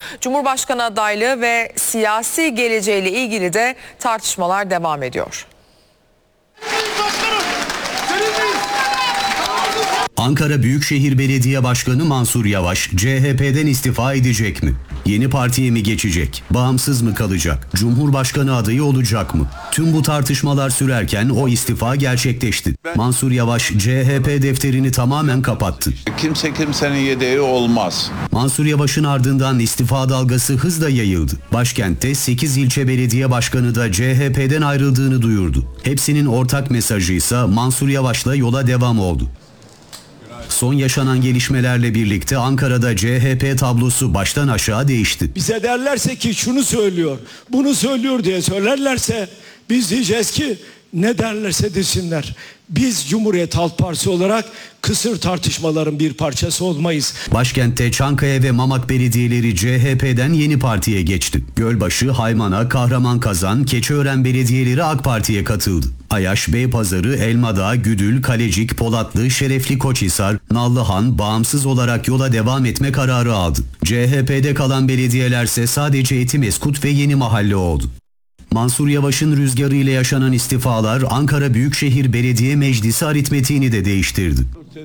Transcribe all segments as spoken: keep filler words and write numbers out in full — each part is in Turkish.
Cumhurbaşkanı adaylığı ve siyasi geleceğiyle ilgili de tartışmalar devam ediyor. Ankara Büyükşehir Belediye Başkanı Mansur Yavaş C H P'den istifa edecek mi? Yeni partiye mi geçecek? Bağımsız mı kalacak? Cumhurbaşkanı adayı olacak mı? Tüm bu tartışmalar sürerken o istifa gerçekleşti. Mansur Yavaş C H P defterini tamamen kapattı. Kimse kimsenin yedeği olmaz. Mansur Yavaş'ın ardından istifa dalgası hızla yayıldı. Başkentte sekiz ilçe belediye başkanı da C H P'den ayrıldığını duyurdu. Hepsinin ortak mesajı ise Mansur Yavaş'la yola devam oldu. Son yaşanan gelişmelerle birlikte Ankara'da C H P tablosu baştan aşağı değişti. Bize derlerse ki şunu söylüyor, bunu söylüyor diye söylerlerse biz diyeceğiz ki ne derlerse desinler. Biz Cumhuriyet Halk Partisi olarak kısır tartışmaların bir parçası olmayız. Başkentte Çankaya ve Mamak belediyeleri C H P'den Yeni Parti'ye geçti. Gölbaşı, Haymana, Kahramanmaraş, Keçiören belediyeleri AK Parti'ye katıldı. Ayaş, Beypazarı, Elmadağ, Güdül, Kalecik, Polatlı, Şerefli Koçhisar, Nallıhan bağımsız olarak yola devam etme kararı aldı. C H P'de kalan belediyelerse sadece Etimeskut ve Yeni Mahalle oldu. Mansur Yavaş'ın rüzgarıyla yaşanan istifalar Ankara Büyükşehir Belediye Meclisi aritmetiğini de değiştirdi.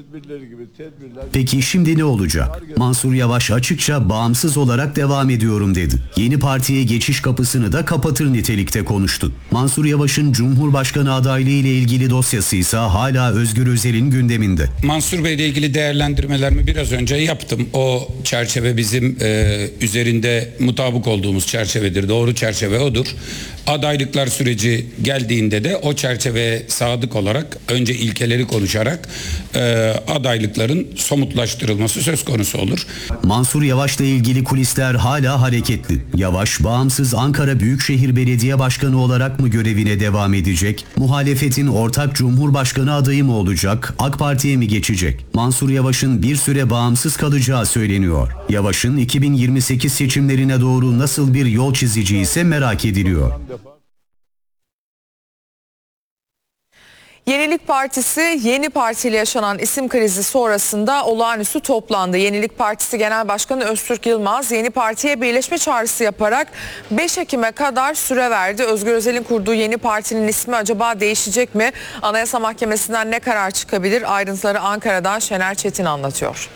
Peki şimdi ne olacak? Mansur Yavaş açıkça bağımsız olarak devam ediyorum dedi. Yeni partiye geçiş kapısını da kapatır nitelikte konuştu. Mansur Yavaş'ın Cumhurbaşkanı adaylığı ile ilgili dosyası ise hala Özgür Özel'in gündeminde. Mansur Bey ile ilgili değerlendirmelerimi biraz önce yaptım. O çerçeve bizim e, üzerinde mutabık olduğumuz çerçevedir. Doğru çerçeve odur. Adaylıklar süreci geldiğinde de o çerçeveye sadık olarak önce ilkeleri konuşarak e, adaylıkların somutlaştırılması söz konusu olur. Mansur Yavaş'la ilgili kulisler hala hareketli. Yavaş, bağımsız Ankara Büyükşehir Belediye Başkanı olarak mı görevine devam edecek? Muhalefetin ortak Cumhurbaşkanı adayı mı olacak? AK Parti'ye mi geçecek? Mansur Yavaş'ın bir süre bağımsız kalacağı söyleniyor. Yavaş'ın iki bin yirmi sekiz seçimlerine doğru nasıl bir yol çizeceği ise merak ediliyor. Yenilik Partisi, Yeni Parti ile yaşanan isim krizi sonrasında olağanüstü toplandı. Yenilik Partisi Genel Başkanı Öztürk Yılmaz, Yeni Parti'ye birleşme çağrısı yaparak beş Ekim'e kadar süre verdi. Özgür Özel'in kurduğu Yeni Parti'nin ismi acaba değişecek mi? Anayasa Mahkemesi'nden ne karar çıkabilir? Ayrıntıları Ankara'dan Şener Çetin anlatıyor.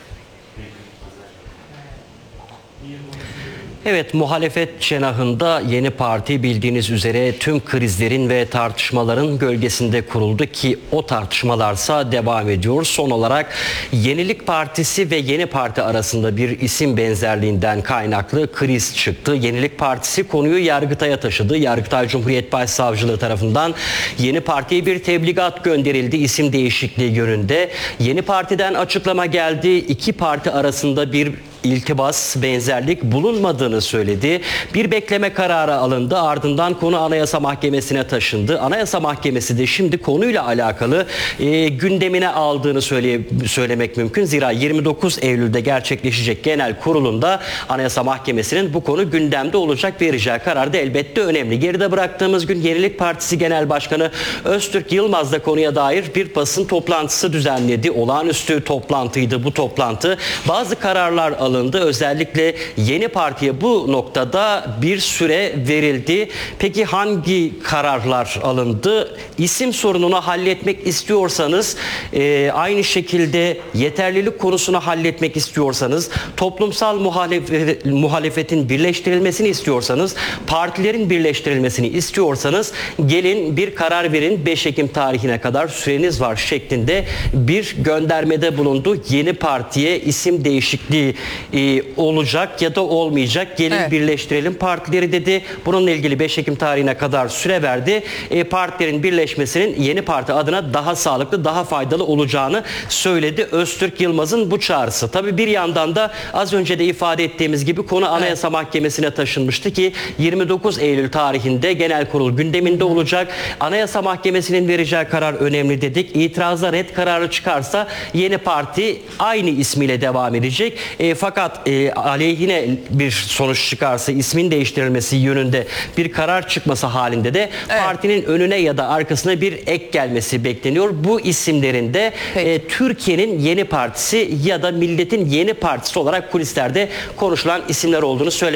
Evet, muhalefet cenahında Yeni Parti bildiğiniz üzere tüm krizlerin ve tartışmaların gölgesinde kuruldu ki o tartışmalarsa devam ediyor. Son olarak Yenilik Partisi ve Yeni Parti arasında bir isim benzerliğinden kaynaklı kriz çıktı. Yenilik Partisi konuyu Yargıtay'a taşıdı. Yargıtay Cumhuriyet Başsavcılığı tarafından Yeni Parti'ye bir tebligat gönderildi isim değişikliği yönünde. Yeni Parti'den açıklama geldi. İki parti arasında bir iltibas, benzerlik bulunmadığını söyledi. Bir bekleme kararı alındı. Ardından konu Anayasa Mahkemesi'ne taşındı. Anayasa Mahkemesi de şimdi konuyla alakalı e, gündemine aldığını söyle, söylemek mümkün. Zira yirmi dokuz Eylül'de gerçekleşecek genel kurulunda Anayasa Mahkemesi'nin bu konu gündemde olacak, vereceği karar da elbette önemli. Geride bıraktığımız gün Yenilik Partisi Genel Başkanı Öztürk Yılmaz da konuya dair bir basın toplantısı düzenledi. Olağanüstü toplantıydı bu toplantı. Bazı kararlar alındı. Özellikle Yeni Parti'ye bu noktada bir süre verildi. Peki hangi kararlar alındı? İsim sorununu halletmek istiyorsanız, e, aynı şekilde yeterlilik konusunu halletmek istiyorsanız, toplumsal muhalefet, muhalefetin birleştirilmesini istiyorsanız, partilerin birleştirilmesini istiyorsanız gelin bir karar verin, beş Ekim tarihine kadar süreniz var şeklinde bir göndermede bulundu. Yeni Parti'ye isim değişikliği Ee, olacak ya da olmayacak. Gelin evet. birleştirelim partileri dedi. Bununla ilgili beş Ekim tarihine kadar süre verdi. E, partilerin birleşmesinin Yeni Parti adına daha sağlıklı, daha faydalı olacağını söyledi Öztürk Yılmaz'ın bu çağrısı. Tabii bir yandan da az önce de ifade ettiğimiz gibi konu Anayasa evet. Mahkemesi'ne taşınmıştı ki yirmi dokuz Eylül tarihinde genel kurul gündeminde olacak. Anayasa Mahkemesi'nin vereceği karar önemli dedik. İtirazla red kararı çıkarsa Yeni Parti aynı ismiyle devam edecek. E, fakat e, aleyhine bir sonuç çıkarsa, ismin değiştirilmesi yönünde bir karar çıkması halinde de evet. partinin önüne ya da arkasına bir ek gelmesi bekleniyor. Bu isimlerin de e, Türkiye'nin Yeni Partisi ya da Milletin Yeni Partisi olarak kulislerde konuşulan isimler olduğunu söyleyeyim.